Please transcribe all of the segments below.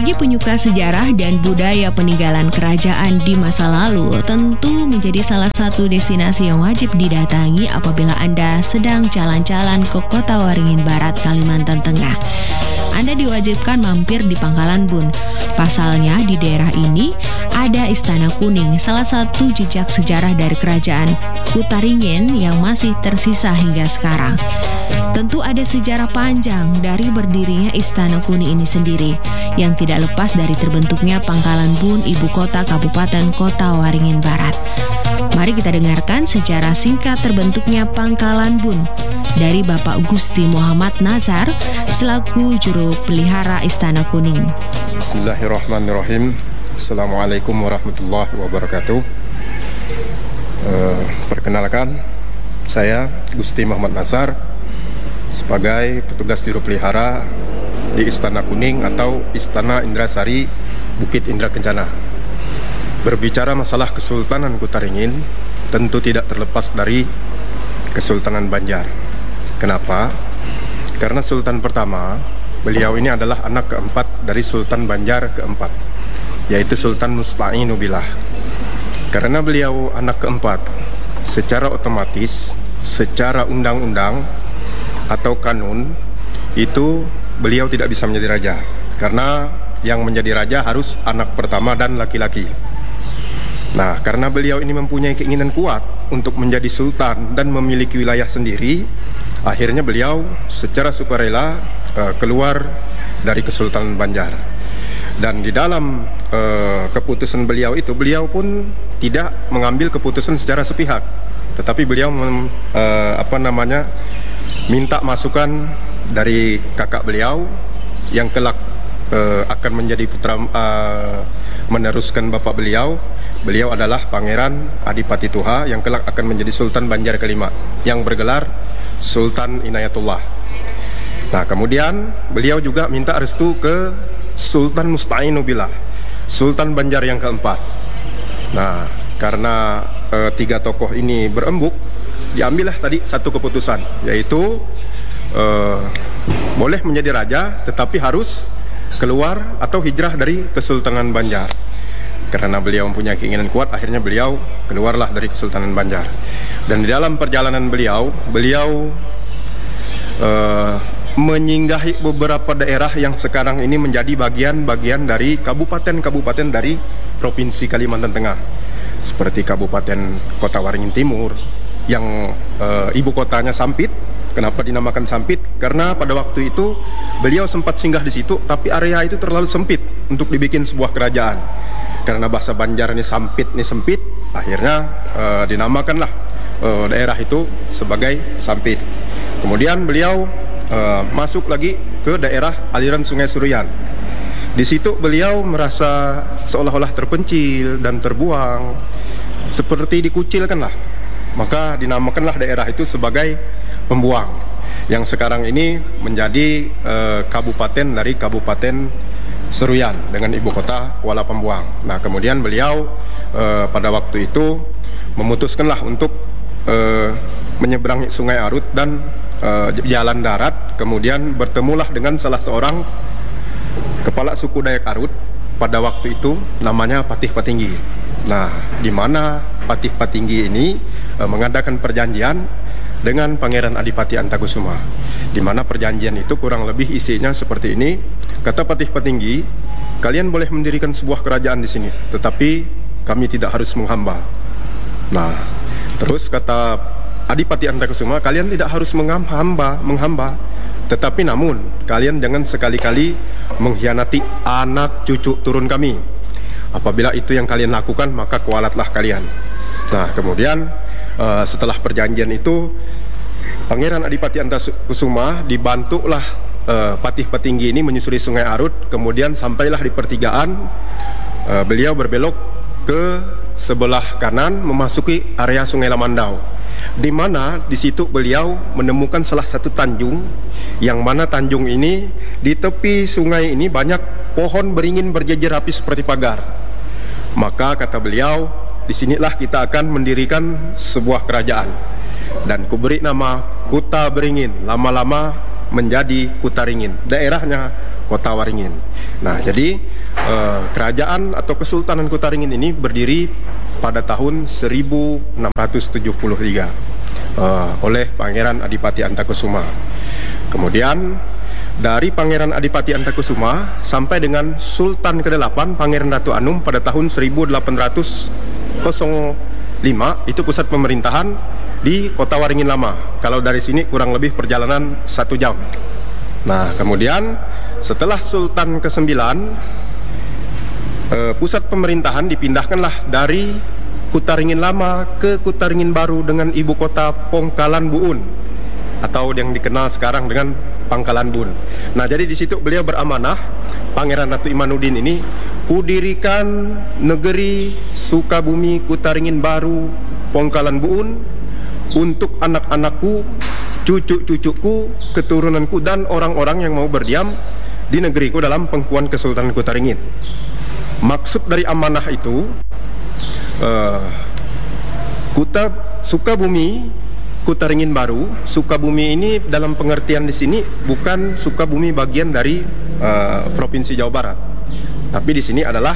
Bagi penyuka sejarah dan budaya peninggalan kerajaan di masa lalu, tentu menjadi salah satu destinasi yang wajib didatangi apabila Anda sedang jalan-jalan ke Kota Waringin Barat, Kalimantan Tengah. Anda diwajibkan mampir di Pangkalan Bun. Pasalnya di daerah ini ada Istana Kuning, salah satu jejak sejarah dari kerajaan Kutaringin yang masih tersisa hingga sekarang. Tentu ada sejarah panjang dari berdirinya Istana Kuning ini sendiri, yang tidak lepas dari terbentuknya Pangkalan Bun, ibu kota Kabupaten Kota Waringin Barat. Mari kita dengarkan sejarah singkat terbentuknya Pangkalan Bun dari Bapak Gusti Muhammad Nazar selaku juru pelihara Istana Kuning. Bismillahirrahmanirrahim. Assalamualaikum warahmatullahi wabarakatuh. Perkenalkan, saya Gusti Muhammad Nazar sebagai petugas juru pelihara di Istana Kuning atau Istana Indrasari Bukit Indra Kencana. Berbicara masalah Kesultanan Kutaringin tentu tidak terlepas dari Kesultanan Banjar. Kenapa? Karena Sultan pertama, beliau ini adalah anak keempat dari Sultan Banjar keempat, yaitu Sultan Musta'inu Billah. Karena beliau anak keempat, secara otomatis, secara undang-undang atau kanun, itu beliau tidak bisa menjadi raja. Karena yang menjadi raja harus anak pertama dan laki-laki. Nah, karena beliau ini mempunyai keinginan kuat untuk menjadi sultan dan memiliki wilayah sendiri, akhirnya beliau secara sukarela keluar dari Kesultanan Banjar. Dan di dalam keputusan beliau itu, beliau pun tidak mengambil keputusan secara sepihak, tetapi beliau minta masukan dari kakak beliau yang kelak akan menjadi putra meneruskan bapak beliau. Beliau adalah Pangeran Adipati Tuha yang kelak akan menjadi Sultan Banjar kelima yang bergelar Sultan Inayatullah. Nah, kemudian beliau juga minta restu ke Sultan Musta'inu Billah, Sultan Banjar yang keempat. Nah, karena tiga tokoh ini berembuk, diambillah tadi satu keputusan, yaitu boleh menjadi raja tetapi harus keluar atau hijrah dari Kesultanan Banjar. Karena beliau mempunyai keinginan kuat, akhirnya beliau keluarlah dari Kesultanan Banjar. Dan di dalam perjalanan beliau menyinggahi beberapa daerah yang sekarang ini menjadi bagian-bagian dari kabupaten-kabupaten dari Provinsi Kalimantan Tengah, seperti Kabupaten Kota Waringin Timur yang ibu kotanya Sampit. Kenapa dinamakan Sampit? Karena pada waktu itu beliau sempat singgah di situ, tapi area itu terlalu sempit untuk dibikin sebuah kerajaan. Karena bahasa Banjar ini Sampit, ini sempit, akhirnya dinamakanlah daerah itu sebagai Sampit. Kemudian beliau masuk lagi ke daerah aliran Sungai Suruyan. Di situ beliau merasa seolah-olah terpencil dan terbuang, seperti dikucilkan lah. Maka dinamakanlah daerah itu sebagai Pembuang, yang sekarang ini menjadi kabupaten dari Kabupaten Seruyan dengan ibu kota Kuala Pembuang. Nah, kemudian beliau pada waktu itu memutuskanlah untuk menyeberangi Sungai Arut dan jalan darat. Kemudian bertemulah dengan salah seorang kepala suku Dayak Arut pada waktu itu, namanya Patih Patinggi. Nah, di mana Patih Patinggi ini mengadakan perjanjian dengan Pangeran Adipati Antakusuma, di mana perjanjian itu kurang lebih isinya seperti ini. Kata Patih Patinggi, kalian boleh mendirikan sebuah kerajaan di sini, tetapi kami tidak harus menghamba. Nah, terus kata Adipati Antakusuma, kalian tidak harus menghamba, tetapi namun kalian jangan sekali-kali mengkhianati anak cucu turun kami. Apabila itu yang kalian lakukan, maka kualatlah kalian. Nah, kemudian setelah perjanjian itu, Pangeran Adipati Antakusuma dibantulah Patih Patinggi ini menyusuri Sungai Arut. Kemudian sampailah di pertigaan, beliau berbelok ke sebelah kanan memasuki area Sungai Lamandau, di mana di situ beliau menemukan salah satu tanjung, yang mana tanjung ini di tepi sungai ini banyak pohon beringin berjejer rapi seperti pagar. Maka kata beliau, disinilah kita akan mendirikan sebuah kerajaan, dan kuberi nama Kuta Beringin, lama-lama menjadi Kutaringin. Daerahnya Kota Waringin. Nah, jadi kerajaan atau Kesultanan Kutaringin ini berdiri pada tahun 1673 oleh Pangeran Adipati Antakusuma. Kemudian dari Pangeran Adipati Antakusuma sampai dengan Sultan ke-8 Pangeran Ratu Anum pada tahun 1805 itu pusat pemerintahan di Kota Waringin Lama. Kalau dari sini kurang lebih perjalanan 1 jam. Nah, kemudian setelah Sultan ke-9 pusat pemerintahan dipindahkanlah dari Kutaringin Lama ke Kutaringin Baru dengan ibu kota Pongkalan Buun atau yang dikenal sekarang dengan Pangkalan Bun. Nah, jadi di situ beliau beramanah, Pangeran Ratu Imanuddin ini, kudirikan negeri Sukabumi Kutaringin Baru Pongkalan Buun untuk anak-anakku, cucu-cucuku, keturunanku, dan orang-orang yang mau berdiam di negeriku dalam pengkuan Kesultanan Kutaringin. Maksud dari amanah itu, Sukabumi Kutaringin Baru, Sukabumi ini dalam pengertian di sini bukan Sukabumi bagian dari Provinsi Jawa Barat, tapi di sini adalah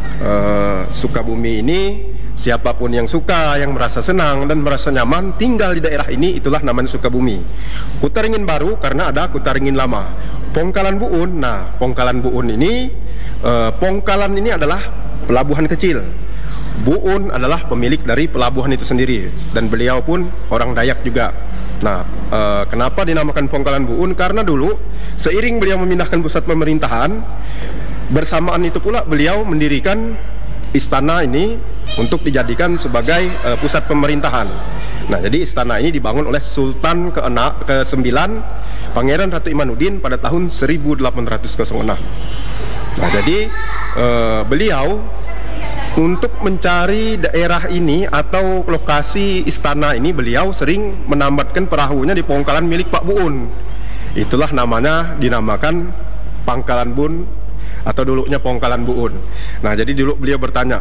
Sukabumi ini siapapun yang suka, yang merasa senang dan merasa nyaman tinggal di daerah ini, itulah namanya Sukabumi. Kutaringin Baru karena ada Kutaringin Lama. Pongkalan Buun, nah Pongkalan Buun ini, Pongkalan ini adalah pelabuhan kecil. Buun adalah pemilik dari pelabuhan itu sendiri, dan beliau pun orang Dayak juga. Nah, kenapa dinamakan Pongkalan Buun? Karena dulu seiring beliau memindahkan pusat pemerintahan, bersamaan itu pula beliau mendirikan istana ini untuk dijadikan sebagai pusat pemerintahan. Nah, jadi istana ini dibangun oleh Sultan ke-9 Pangeran Ratu Imanuddin pada tahun 1806. Nah, jadi beliau untuk mencari daerah ini atau lokasi istana ini, beliau sering menambatkan perahunya di Pongkalan milik Pak Buun. Itulah namanya dinamakan Pangkalan Bun atau dulunya Pongkalan Buun. Nah, jadi dulu beliau bertanya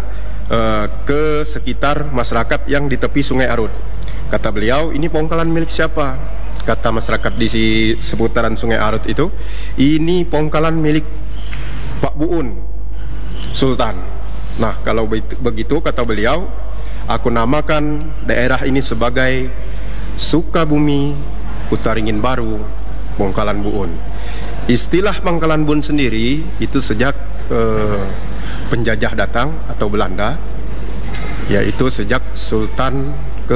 ke sekitar masyarakat yang di tepi Sungai Arut. Kata beliau, ini Pongkalan milik siapa? Kata masyarakat di seputaran Sungai Arut itu, ini Pongkalan milik Pak Buun, Sultan. Nah, kalau begitu kata beliau, aku namakan daerah ini sebagai Sukabumi Kutaringin Baru Pongkalan Buun. Istilah Pangkalan Bun sendiri itu sejak penjajah datang atau Belanda, yaitu sejak Sultan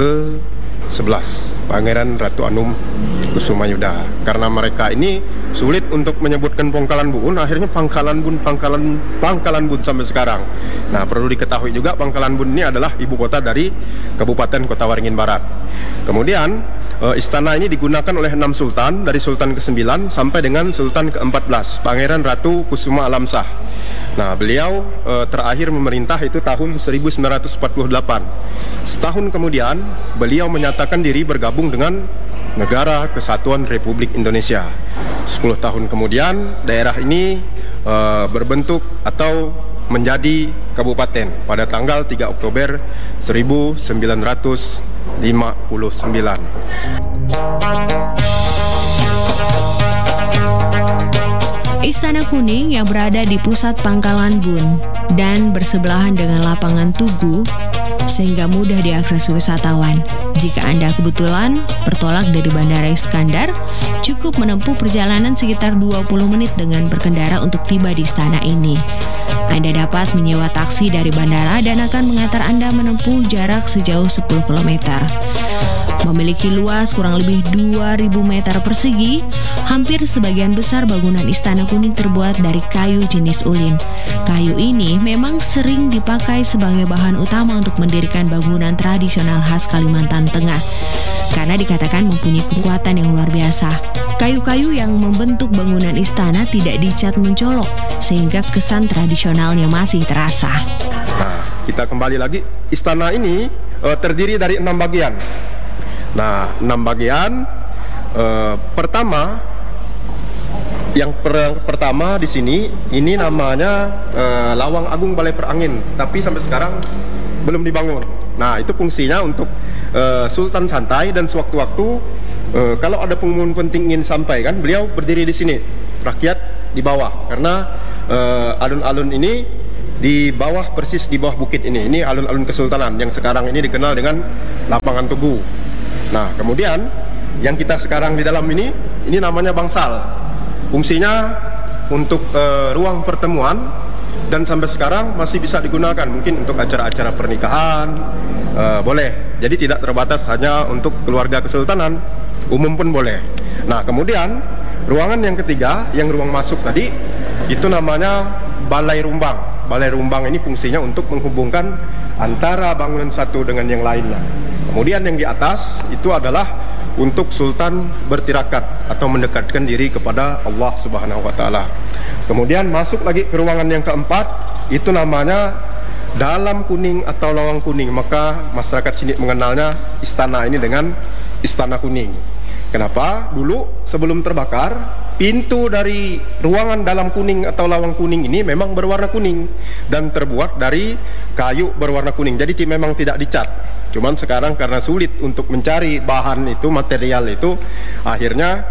ke-11 Pangeran Ratu Anum Kusumayuda. Karena mereka ini sulit untuk menyebutkan Pongkalan Buun, akhirnya Pangkalan Bun sampai sekarang. Nah, perlu diketahui juga Pangkalan Bun ini adalah ibu kota dari Kabupaten Kota Waringin Barat. Kemudian istana ini digunakan oleh 6 sultan, dari Sultan ke-9 sampai dengan Sultan ke-14 Pangeran Ratu Kusuma Alamsah. Nah, beliau terakhir memerintah itu tahun 1948. Setahun kemudian beliau menyatakan diri bergabung dengan Negara Kesatuan Republik Indonesia. 10 tahun kemudian daerah ini berbentuk atau menjadi kabupaten pada tanggal 3 Oktober 1959. Istana Kuning yang berada di pusat Pangkalan Bun dan bersebelahan dengan lapangan Tugu sehingga mudah diakses wisatawan. Jika Anda kebetulan bertolak dari Bandara Iskandar, cukup menempuh perjalanan sekitar 20 menit dengan berkendara untuk tiba di istana ini. Anda dapat menyewa taksi dari bandara dan akan mengantar Anda menempuh jarak sejauh 10 km. Memiliki luas kurang lebih 2.000 meter persegi, hampir sebagian besar bangunan Istana Kuning terbuat dari kayu jenis ulin. Kayu ini memang sering dipakai sebagai bahan utama untuk mendirikan bangunan tradisional khas Kalimantan Tengah, karena dikatakan mempunyai kekuatan yang luar biasa. Kayu-kayu yang membentuk bangunan istana tidak dicat mencolok, sehingga kesan tradisionalnya masih terasa. Nah, kita kembali lagi. Istana ini terdiri dari 6 bagian. Nah, 6 bagian. Pertama di sini ini namanya Lawang Agung Balai Perangin, tapi sampai sekarang belum dibangun. Nah, itu fungsinya untuk Sultan santai dan sewaktu-waktu kalau ada pengumuman penting ingin sampaikan, beliau berdiri di sini. Rakyat di bawah, karena alun-alun ini di bawah, persis di bawah bukit ini alun-alun Kesultanan yang sekarang ini dikenal dengan Lapangan Tugu. Nah, kemudian yang kita sekarang di dalam ini namanya Bangsal. Fungsinya untuk ruang pertemuan, dan sampai sekarang masih bisa digunakan mungkin untuk acara-acara pernikahan, boleh. Jadi tidak terbatas hanya untuk keluarga Kesultanan, umum pun boleh. Nah, kemudian ruangan yang ketiga, yang ruang masuk tadi, itu namanya Balai Rumbang. Balai Rumbang ini fungsinya untuk menghubungkan antara bangunan satu dengan yang lainnya. Kemudian yang di atas itu adalah untuk Sultan bertirakat atau mendekatkan diri kepada Allah Subhanahu wa Ta'ala. Kemudian masuk lagi ke ruangan yang keempat, itu namanya Dalam Kuning atau Lawang Kuning. Maka masyarakat sini mengenalnya istana ini dengan Istana Kuning. Kenapa? Dulu sebelum terbakar, pintu dari ruangan Dalam Kuning atau Lawang Kuning ini memang berwarna kuning dan terbuat dari kayu berwarna kuning. Jadi memang tidak dicat. Cuman sekarang karena sulit untuk mencari bahan itu, material itu, akhirnya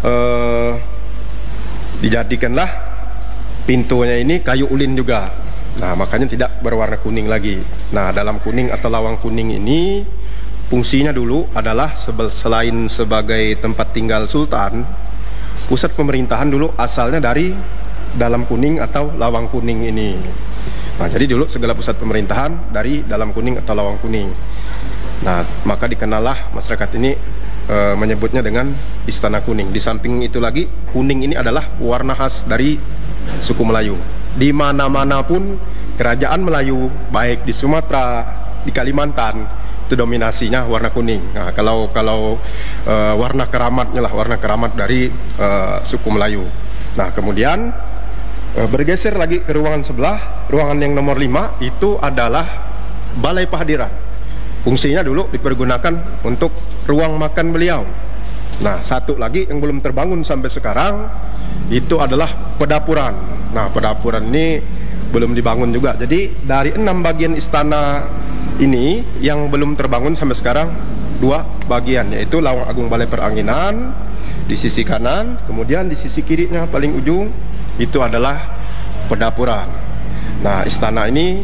dijadikanlah pintunya ini kayu ulin juga. Nah, makanya tidak berwarna kuning lagi. Nah, Dalam Kuning atau Lawang Kuning ini fungsinya dulu adalah selain sebagai tempat tinggal Sultan, pusat pemerintahan dulu asalnya dari Dalam Kuning atau Lawang Kuning ini. Nah, jadi dulu segala pusat pemerintahan dari Dalam Kuning atau Lawang Kuning. Nah, maka dikenallah masyarakat ini menyebutnya dengan Istana Kuning. Di samping itu lagi, kuning ini adalah warna khas dari suku Melayu. Di mana-mana pun kerajaan Melayu, baik di Sumatera, di Kalimantan, itu dominasinya warna kuning. Nah, kalau warna keramatnya lah, warna keramat dari suku Melayu. Nah, kemudian bergeser lagi ke ruangan sebelah, ruangan yang nomor 5 itu adalah Balai Pahadiran. Fungsinya dulu dipergunakan untuk ruang makan beliau. Nah, satu lagi yang belum terbangun sampai sekarang itu adalah pedapuran. Nah, pedapuran ini belum dibangun juga. Jadi dari 6 bagian istana ini yang belum terbangun sampai sekarang 2 bagian, yaitu Lawang Agung Balai Peranginan di sisi kanan, kemudian di sisi kirinya paling ujung itu adalah pedapuran. Nah, istana ini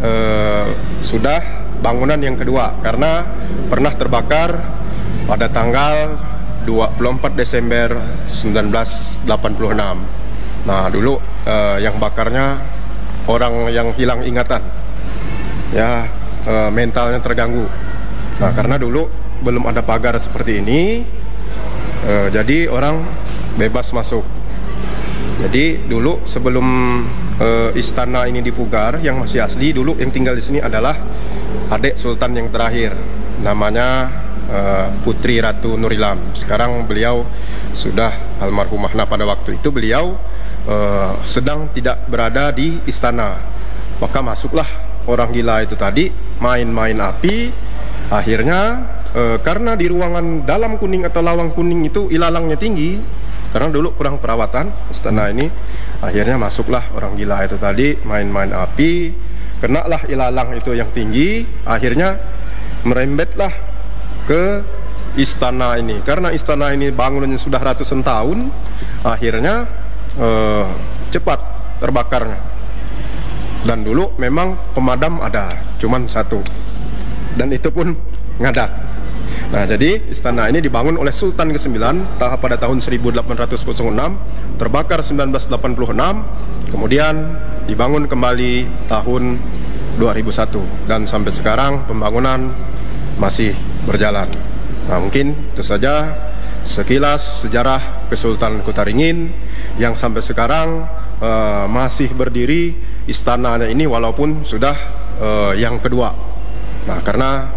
sudah bangunan yang kedua karena pernah terbakar pada tanggal 24 Desember 1986. Nah, dulu yang bakarnya orang yang hilang ingatan, ya, mentalnya terganggu. Nah, karena dulu belum ada pagar seperti ini, jadi orang bebas masuk. Jadi dulu sebelum istana ini dipugar, yang masih asli dulu yang tinggal di sini adalah adik Sultan yang terakhir, namanya Putri Ratu Nurilam. Sekarang beliau sudah almarhumah. Nah, pada waktu itu beliau sedang tidak berada di istana, maka masuklah orang gila itu tadi, main-main api. Akhirnya karena di ruangan Dalam Kuning atau Lawang Kuning itu ilalangnya tinggi, karena dulu kurang perawatan istana ini, akhirnya masuklah orang gila itu tadi, main-main api, kenalah ilalang itu yang tinggi, akhirnya merembetlah ke istana ini. Karena istana ini bangunannya sudah ratusan tahun, akhirnya cepat terbakarnya. Dan dulu memang pemadam ada, cuman 1, dan itu pun ngadat. Nah, jadi istana ini dibangun oleh Sultan ke-9 pada tahun 1806, terbakar 1986, kemudian dibangun kembali tahun 2001, dan sampai sekarang pembangunan masih berjalan. Nah, mungkin itu saja sekilas sejarah Kesultanan Kutaringin yang sampai sekarang masih berdiri istananya ini, walaupun sudah yang kedua. Nah, karena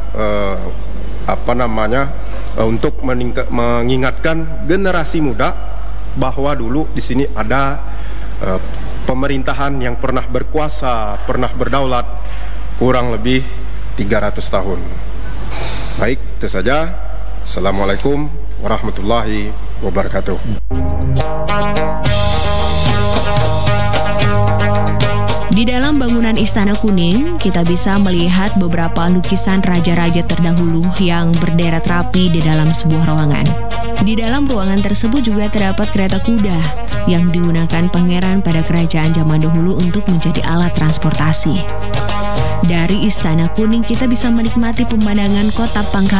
untuk mengingatkan generasi muda bahwa dulu di sini ada pemerintahan yang pernah berkuasa, pernah berdaulat kurang lebih 300 tahun. Baik, itu saja. Assalamualaikum warahmatullahi wabarakatuh. Di dalam bangunan Istana Kuning, kita bisa melihat beberapa lukisan raja-raja terdahulu yang berderet rapi di dalam sebuah ruangan. Di dalam ruangan tersebut juga terdapat kereta kuda yang digunakan pangeran pada kerajaan zaman dahulu untuk menjadi alat transportasi. Dari Istana Kuning kita bisa menikmati pemandangan kota Pangkalan